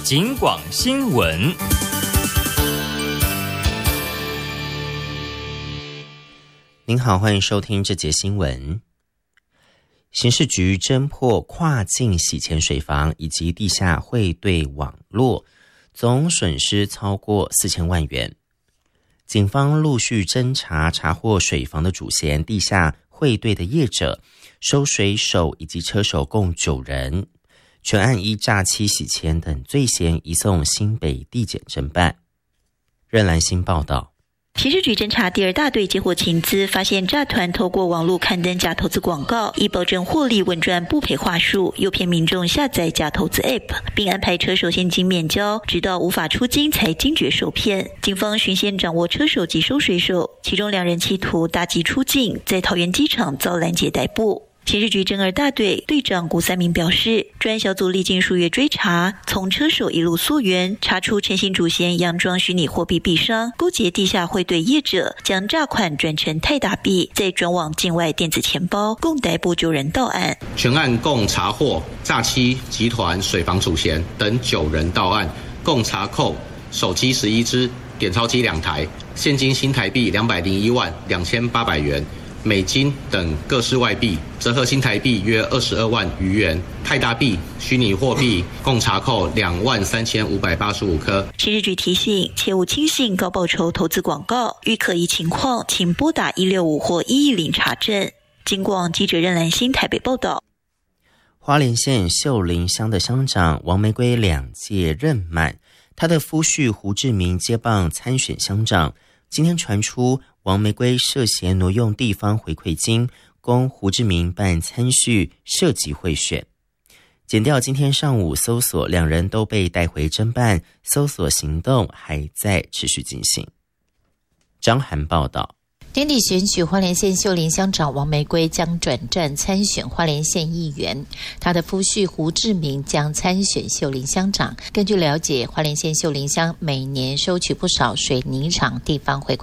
警广新闻。 您好，欢迎收听这节新闻。刑事局侦破跨境洗钱水房以及地下汇兑网络，总损失超过4000万元。警方陆续侦查获水房的主嫌、地下汇兑的业者、收水手以及车手共9人，全案依诈欺、洗钱等罪嫌移送新北地检侦办。任兰新报道。 刑事局侦查第2大队接获情资，发现诈团透过网络刊登假投资广告，以保证获利稳赚不赔话术，诱骗民众下载假投资 App， 并安排车手现金免交，直到无法出金才惊觉受骗。警方循线掌握车手及收水手，其中2人企图打击出境，在桃园机场遭拦截逮捕。刑事局侦2大队队长古三明表示，专案小组历经数月追查，从车手一路溯源，查出陈姓主嫌佯装虚拟货币币商，勾结地下汇兑业者，将诈款转成泰达币，再转往境外电子钱包，共逮捕9人到案。 全案共查获诈欺集团水房主嫌等9人到案，共查扣手机11只、点钞机2台，现金新台币201万2800元。美金等各式外币，折合新台币约22万余元。泰达币、虚拟货币共查扣23585颗。 刑事局提醒，切勿轻信高报酬投资广告，遇可疑情况，请拨打165或110查证。警广记者任兰新台北报道。 花莲县秀林乡的乡长王玫瑰2届任满，他的夫婿胡志明接棒参选乡长。今天传出王玫瑰涉嫌挪用地方回馈金，供胡志明办参叙，涉及贿选。检调今天上午搜索，2人都被带回侦办，搜索行动还在持续进行。张涵报道。 年底选举，花莲县秀林乡长王玫瑰将转战参选花莲县议员，他的夫婿胡志明将参选秀林乡长。根据了解，花莲县秀林乡每年收取不少水泥厂地方回馈